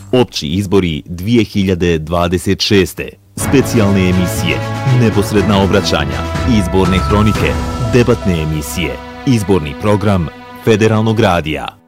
Opći izbori 2026. Specijalne emisije, neposredna obraćanja, izborne hronike, debatne emisije, izborni program Federalnog radija.